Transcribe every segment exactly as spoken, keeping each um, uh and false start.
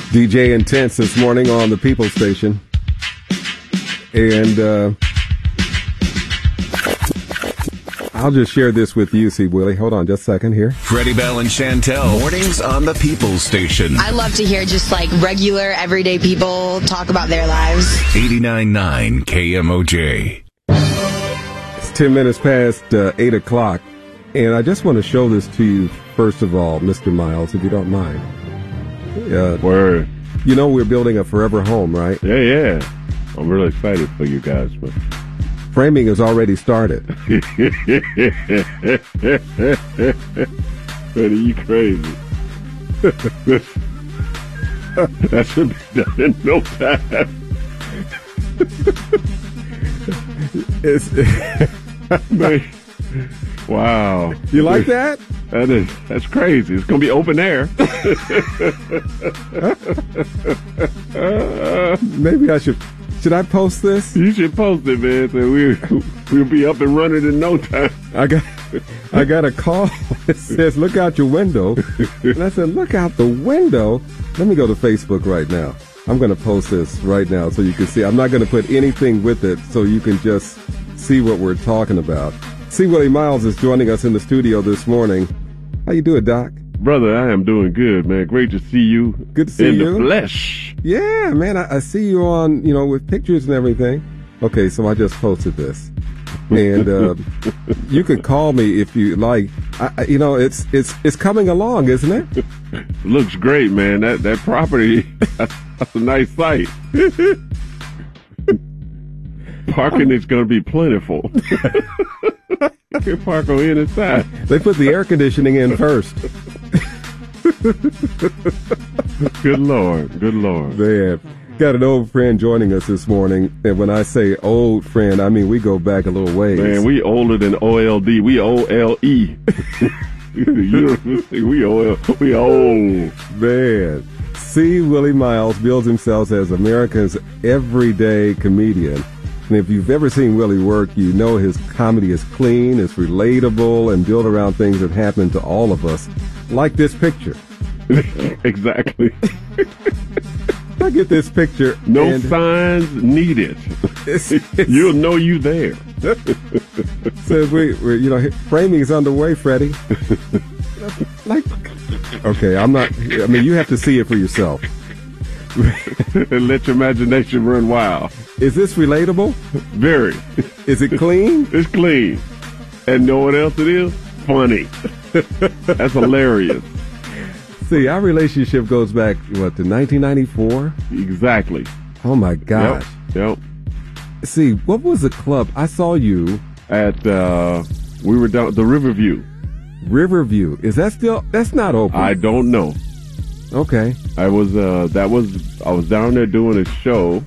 D J Intense this morning on the People Station. And uh, I'll just share this with you, see, Willie. Hold on just a second here. Freddie Bell and Chantel, mornings on the People Station. I love to hear just like regular, everyday people talk about their lives. eighty-nine point nine K M O J. It's ten minutes past uh, eight o'clock. And I just want to show this to you, first of all, Mister Miles, if you don't mind. Uh, Word. You know we're building a forever home, right? Yeah, yeah. I'm really excited for you guys, man. Framing has already started. Freddie, you crazy. That should be done in no time. It's Man. Wow. You like that? That is, that's crazy. It's going to be open air. Maybe I should, should I post this? You should post it, man. So we, we'll be up and running in no time. I got, I got a call. It says, look out your window. And I said, look out the window. Let me go to Facebook right now. I'm going to post this right now so you can see. I'm not going to put anything with it so you can just see what we're talking about. C. Willie Miles is joining us in the studio this morning. How you doing, Doc? Brother, I am doing good, man. Great to see you. Good to see in you. In the flesh. Yeah, man. I, I see you on, you know, with pictures and everything. Okay, so I just posted this. And uh, you can call me if you like. I, you know, it's it's it's coming along, isn't it? Looks great, man. That that property, that's, that's a nice site. Parking is going to be plentiful. You can park on any side. They put the air conditioning in first. Good Lord. Good Lord. Man, got an old friend joining us this morning. And when I say old friend, I mean we go back a little ways. Man, we older than O L D. We O L E. we O L, we old. Man. C. Willie Miles bills himself as America's everyday comedian. And if you've ever seen Willie work, you know his comedy is clean, it's relatable, and built around things that happen to all of us, like this picture. Exactly. I get this picture. No and signs needed. It's, it's, You'll know you there. Says we, we, you know, framing is underway, Freddie. Like, okay, I'm not. I mean, you have to see it for yourself. And let your imagination run wild. Is this relatable? Very. Is it clean? It's clean. And know what else it is? Funny. That's hilarious. See, our relationship goes back, what, to nineteen ninety-four? Exactly. Oh, my gosh. Yep. yep. See, what was the club? I saw you. At, uh, we were down, the Riverview. Riverview. Is that still, that's not open? I don't know. Okay. I was, uh, that was, I was down there doing a show.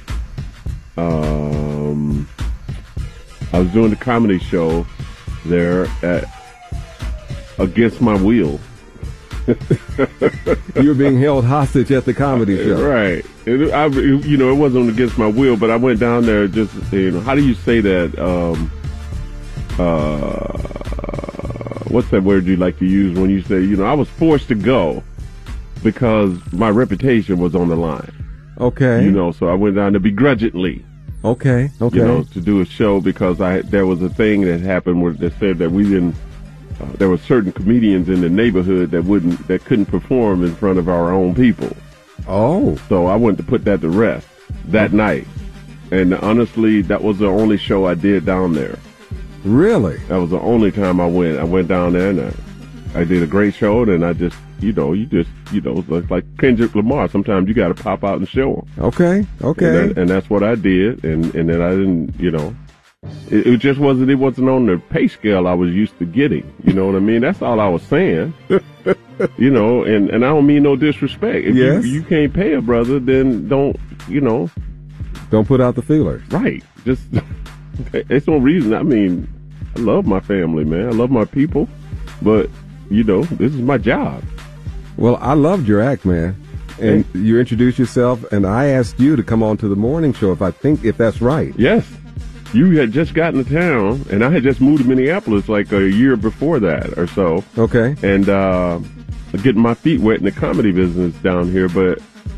Um, I was doing the comedy show there at Against My Will. You were being held hostage at the comedy show. Right. It, I, you know, it wasn't against my will, but I went down there just, you know, how do you say that? Um, uh, what's that word you like to use when you say, you know, I was forced to go because my reputation was on the line. Okay. You know, so I went down there begrudgingly. Okay. Okay. You know, to do a show because I there was a thing that happened where they said that we didn't. Uh, there were certain comedians in the neighborhood that wouldn't, that couldn't perform in front of our own people. Oh. So I went to put that to rest that night. And honestly, that was the only show I did down there. Really? That was the only time I went. I went down there and I, I did a great show. And I just, you know, you just, you know, it's like Kendrick Lamar. Sometimes you got to pop out and show them. Okay. Okay. And, that, and that's what I did. And, and then I didn't, you know. It, it just wasn't, it wasn't on the pay scale I was used to getting. You know what I mean? That's all I was saying. You know, and, and I don't mean no disrespect. If yes. you, you can't pay a brother, then don't, you know. Don't put out the feelers. Right. Just, it's no reason. I mean, I love my family, man. I love my people. But, you know, this is my job. Well, I loved your act, man. And hey. You introduced yourself, and I asked you to come on to the morning show if I think, if that's right. Yes. You had just gotten to town, and I had just moved to Minneapolis like a year before that or so. Okay. And uh, getting my feet wet in the comedy business down here. But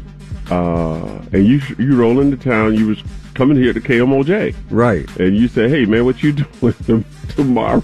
uh, and you you roll into town. You was coming here to K M O J, Right. and you said, "Hey, man, what you doing t- tomorrow?"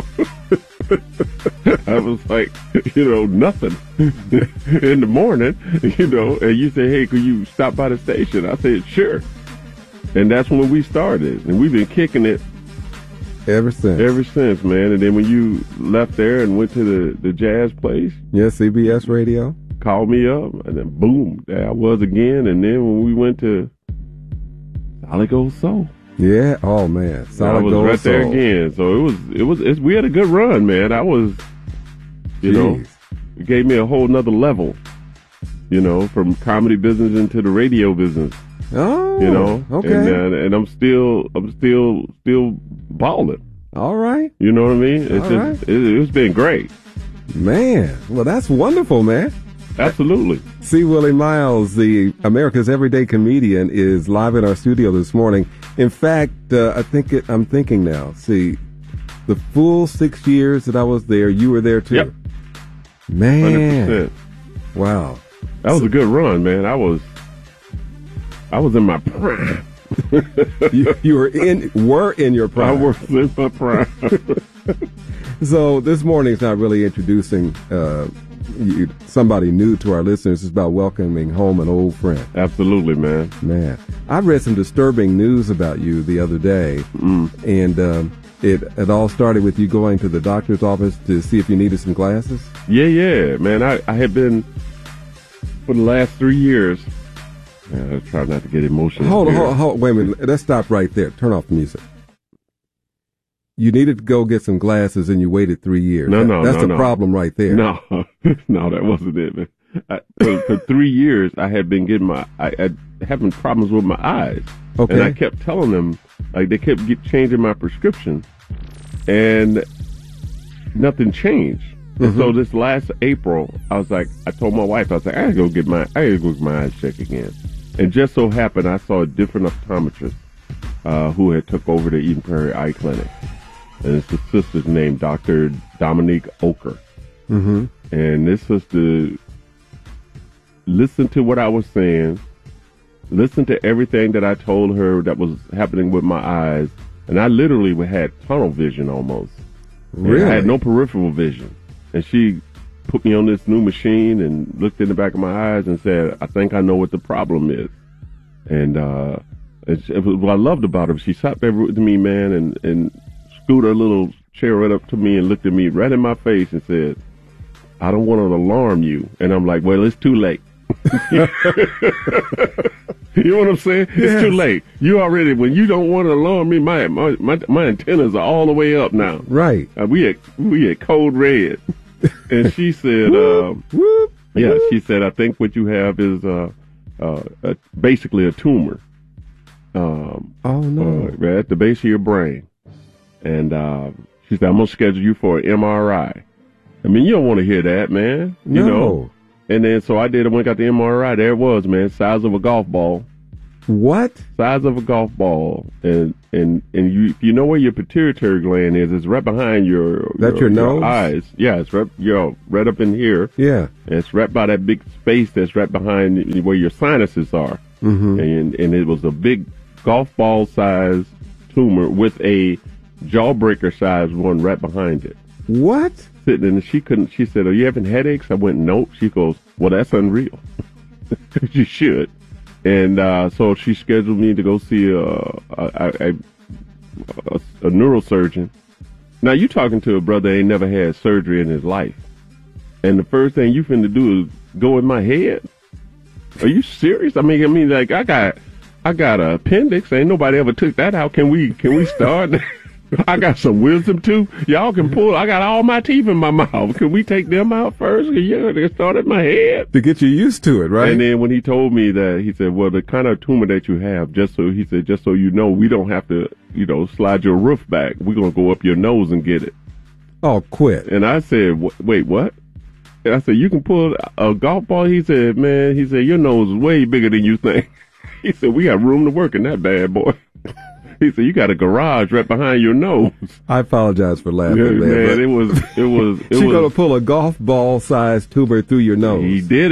I was like, you know, nothing in the morning, you know, and you say, hey, could you stop by the station? I said, sure. And that's when we started. And we've been kicking it Ever since. ever since, man. And then when you left there and went to the, the jazz place, Yeah, C B S Radio. called me up, and then boom, there I was again. And then when we went to Solid Gold Soul, Yeah. Oh man. Solid I was Gold right there Soul. again. So it was, it was, it's, we had a good run, man. I was, you know, Jeez. it gave me a whole nother level, you know, from comedy business into the radio business, Oh. you know, Okay. and, uh, and I'm still, I'm still, still balling. All right. You know what I mean? It's All just, right. it, it's been great. Man. Well, that's wonderful, man. Absolutely. C. Willie Miles, the America's Everyday Comedian, is live in our studio this morning. In fact, uh, I think it, I'm thinking now. See, the full six years that I was there, you were there too. Yep. Man, one hundred percent. wow. That was a good run, man. I was, I was in my prime. you, you were in were in your I prime. was in my prime. So this morning's not really introducing uh, you, somebody new to our listeners. It's about welcoming home an old friend. Absolutely, man. Man, I read some disturbing news about you the other day, Mm. and um, it it all started with you going to the doctor's office to see if you needed some glasses. Yeah, yeah, man. I, I had been for the last three years. Man, I try not to get emotional. Hold on, here. hold on, hold on, wait a minute. Let's stop right there. Turn off the music. You needed to go get some glasses, and you waited three years. No, That- no, that's no, the no. problem right there. No, no, that wasn't it, man. I, for, for three years, I had been getting my, I had having problems with my eyes, Okay. and I kept telling them, like they kept get, changing my prescription, and nothing changed. And so this last April, I was like, I told my wife, I was like, I gotta go get my, I gotta go get my eyes checked again. And just so happened, I saw a different optometrist uh, who had took over the Eden Prairie Eye Clinic, and it's the sister's name, Doctor Dominique Oker. Mm-hmm. And this sister listened to what I was saying, listened to everything that I told her that was happening with my eyes, and I literally had tunnel vision almost. And Really? I had no peripheral vision. And she put me on this new machine and looked in the back of my eyes and said, I think I know what the problem is. And uh, it's, it was, what I loved about her, she sat there with me, man, and, and scooted her little chair right up to me and looked at me right in my face and said, I don't want to alarm you. And I'm like, well, it's too late. You know what I'm saying? Yes. It's too late. You already, when you don't want to alarm me, my my my, my antennas are all the way up now. Right. Uh, we at we at code red. And she said, um, Whoop. yeah, she said, I think what you have is uh, uh, uh, basically a tumor. Um, Oh no. uh, right at the base of your brain. And uh, she said, I'm going to schedule you for an M R I. I mean, you don't want to hear that, man. You No. know? And then so I did. I went and got the M R I. There it was, man. Size of a golf ball. What? Size of a golf ball. And and and you if you know where your pituitary gland is, it's right behind your, That your nose? eyes. Yeah, it's right, you know, right up in here. Yeah. And it's right by that big space that's right behind where your sinuses are. Mm-hmm. And and it was a big golf ball size tumor with a jawbreaker size one right behind it. What? Sitting and she couldn't. She said, "Are you having headaches?" I went, "Nope." She goes, "Well, that's unreal." You should. And uh, so she scheduled me to go see a a, a, a a neurosurgeon. Now you talking to a brother that ain't never had surgery in his life, and the first thing you finna do is go in my head. Are you serious? I mean, I mean, like I got I got an appendix. Ain't nobody ever took that out. Can we can we start? I got some wisdom too. Y'all can pull. I got all my teeth in my mouth. Can we take them out first? Yeah, they start at my head. To get you used to it, right? And then when he told me that, he said, "Well, the kind of tumor that you have, just so he said, just so you know, we don't have to, you know, slide your roof back. We're gonna go up your nose and get it." Oh, quit. And I said, "Wh- "Wait, what?" And I said, "You can pull a golf ball." He said, "Man," he said, "your nose is way bigger than you think." He said, "We got room to work in that bad boy." He said, "You got a garage right behind your nose." I apologize for laughing, Yeah, man. man, but it was, it was, it she was. gonna pull a golf ball sized tumor through your nose. He did it.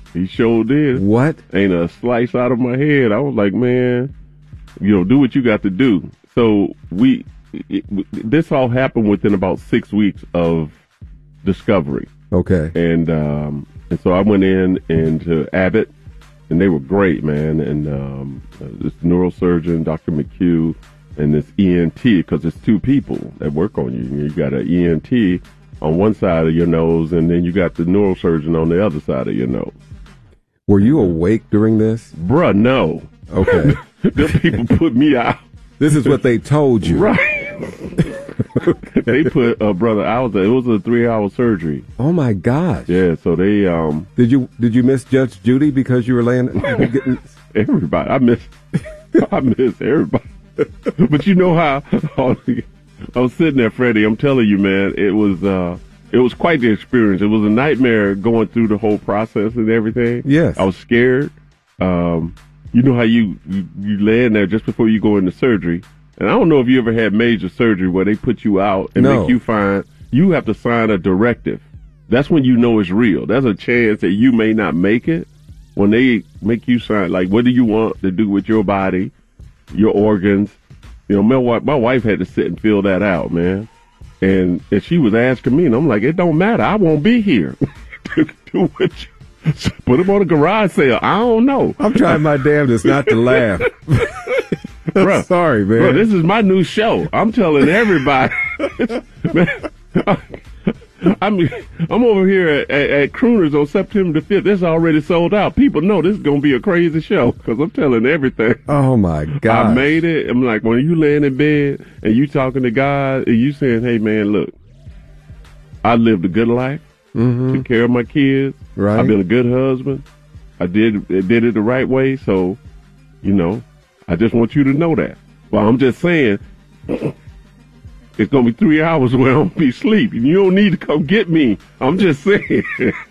He sure did. What? Ain't a slice out of my head. I was like, man, you know, do what you got to do. So we, it, this all happened within about six weeks of discovery. Okay. And, um, and so I went in and to Abbott, and they were great, man. And, um, this neurosurgeon, Doctor McHugh, and this E N T, because it's two people that work on you. You got an E N T on one side of your nose, and then you got the neurosurgeon on the other side of your nose. Were you awake during this? Bruh, no. Okay. The people put me out. This is what they told you. Right. They put, uh, brother, I was, it was a three hour surgery. Oh my gosh. Yeah, so they, um. Did you, did you miss Judge Judy because you were laying, getting... Everybody. I miss, I miss everybody. But you know how, I was sitting there, Freddie, I'm telling you, man, it was, uh, it was quite the experience. It was a nightmare going through the whole process and everything. Yes. I was scared. Um, you know how you, you, you lay in there just before you go into surgery. And I don't know if you ever had major surgery where they put you out and no. make you find, you have to sign a directive. That's when you know it's real. There's a chance that you may not make it when they make you sign, like, what do you want to do with your body, your organs? You know, my, my wife had to sit and fill that out, man. And, and she was asking me, and I'm like, it don't matter. I won't be here. Do what you, put them on a garage sale. I don't know. I'm trying my damnedest not to laugh. I'm Bruh, sorry, man. Bruh, this is my new show. I'm telling everybody. Man, I'm, I'm over here at, at, at Crooners on September the fifth. This is already sold out. People know this is going to be a crazy show because I'm telling everything. Oh, my God. I made it. I'm like, when you laying in bed and you talking to God and you saying, hey, man, look, I lived a good life, mm-hmm. took care of my kids. Right. I've been a good husband. I did, did it the right way. So, you know, I just want you to know that. Well, I'm just saying, it's going to be three hours where I'm going to be asleep. You don't need to come get me. I'm just saying.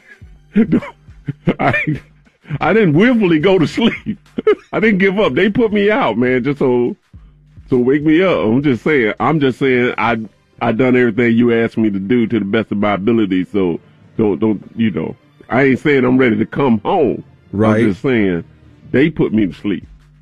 I, I didn't willfully go to sleep. I didn't give up. They put me out, man, just so, so wake me up. I'm just saying, I'm just saying I, I done everything you asked me to do to the best of my ability. So don't, don't, you know, I ain't saying I'm ready to come home. Right. I'm just saying they put me to sleep.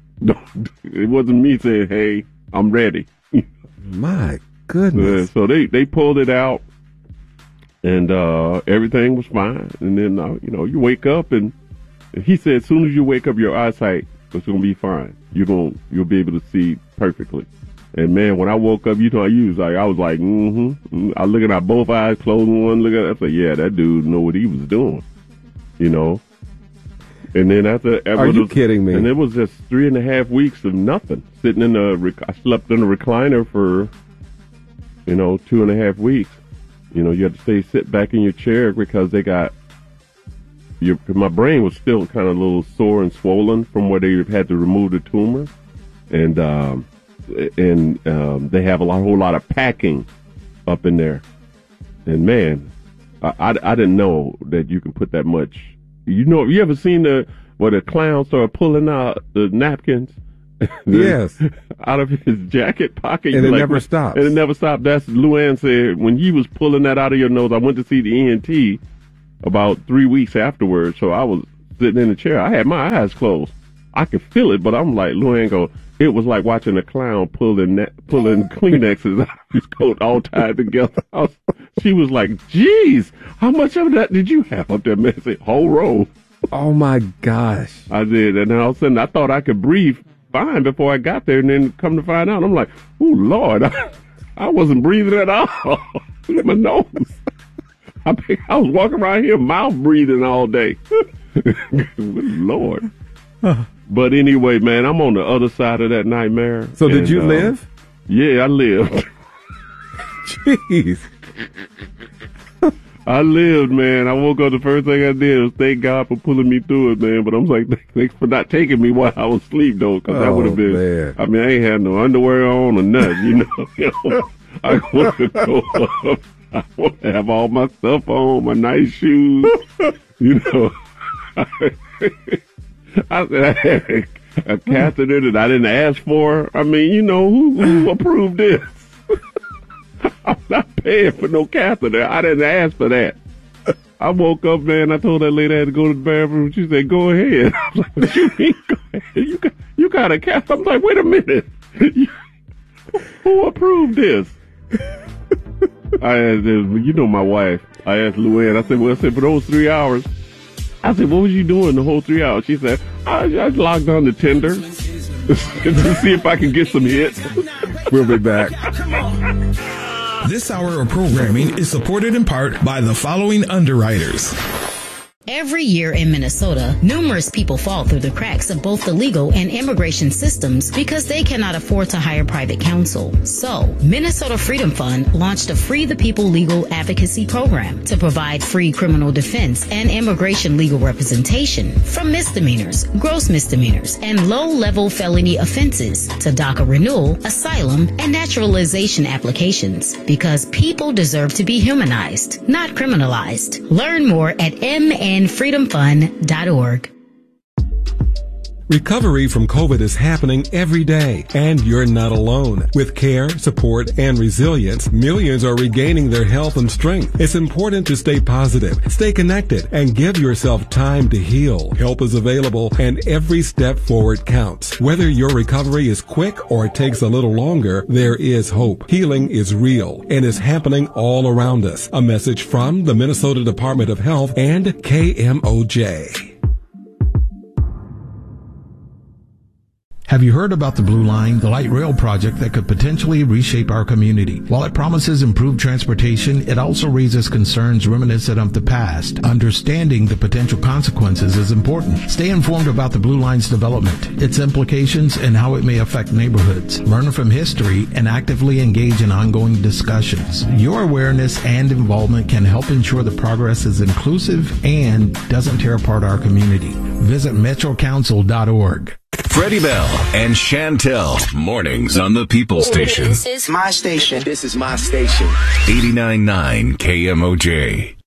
It wasn't me saying, hey, I'm ready. My goodness. Uh, so they, they pulled it out, and uh, everything was fine. And then, uh, you know, you wake up, and, and he said, as soon as you wake up, your eyesight is going to be fine. You're going, you'll be able to see perfectly. And man, when I woke up, you know, I was like, I was like, mm-hmm. I was looking at both eyes, closing one, looking at, I said, yeah, that dude know what he was doing, you know. And then after, after are you was, kidding me? And it was just three and a half weeks of nothing. Sitting in the, rec- I slept in a recliner for, you know, two and a half weeks. You know, you had to stay sit back in your chair because they got your. My brain was still kind of a little sore and swollen from where they had to remove the tumor, and um, and um, they have a lot, whole lot of packing up in there. And man, I, I, I didn't know that you can put that much. You know, you ever seen the where the clown started pulling out the napkins? Yes. Out of his jacket pocket. And it like, never stops. And it never stopped. That's Luann said when he was pulling that out of your nose. I went to see the E N T about three weeks afterwards. So I was sitting in the chair. I had my eyes closed. I could feel it, but I'm like, Luann go, it was like watching a clown pulling na- pulling Kleenexes out of his coat all tied together. I was, she was like, geez, how much of that did you have up there, man? I said, whole row. Oh, my gosh. I did. And then all of a sudden, I thought I could breathe fine before I got there. And then come to find out, I'm like, oh, Lord, I, I wasn't breathing at all. Look at my nose. I, I was walking around here mouth breathing all day. Lord. But anyway, man, I'm on the other side of that nightmare. So did and, you um, live? Yeah, I lived. Jeez. I lived, man. I woke up, the first thing I did was thank God for pulling me through it, man. But I'm like, thanks for not taking me while I was asleep, though, because that Oh, would have been, man. I mean, I ain't had no underwear on or nothing, you know. You know, I want to go up. I want to have all my stuff on, my nice shoes, you know. I said I had a, a catheter that I didn't ask for. I mean, you know, who, who approved this? I'm not paying for no catheter. I didn't ask for that. I woke up, man. I told that lady I had to go to the bathroom. She said, "Go ahead." I was like, "What you mean? Go ahead? You got, you got a cat?" I'm like, "Wait a minute. Who approved this?" I asked, you know, my wife. I asked Luann. I said, "Well, I said for those three hours." I said, "What was you doing the whole three hours?" She said, "I, I logged on to Tinder to see if I can get some hits." We'll be back. This hour of programming is supported in part by the following underwriters. Every year in Minnesota, numerous people fall through the cracks of both the legal and immigration systems because they cannot afford to hire private counsel. So, Minnesota Freedom Fund launched a Free the People legal advocacy program to provide free criminal defense and immigration legal representation from misdemeanors, gross misdemeanors, and low-level felony offenses to DACA renewal, asylum, and naturalization applications because people deserve to be humanized, not criminalized. Learn more at M N freedom fund dot org. Recovery from COVID is happening every day, and you're not alone. With care, support, and resilience, millions are regaining their health and strength. It's important to stay positive, stay connected, and give yourself time to heal. Help is available, and every step forward counts. Whether your recovery is quick or it takes a little longer, there is hope. Healing is real and is happening all around us. A message from the Minnesota Department of Health and K M O J. Have you heard about the Blue Line, the light rail project that could potentially reshape our community? While it promises improved transportation, it also raises concerns reminiscent of the past. Understanding the potential consequences is important. Stay informed about the Blue Line's development, its implications, and how it may affect neighborhoods. Learn from history and actively engage in ongoing discussions. Your awareness and involvement can help ensure the progress is inclusive and doesn't tear apart our community. Visit metro council dot org. Freddie Bell and Chantel, mornings on the People Station. This is my station. This is my station. eighty-nine point nine K M O J.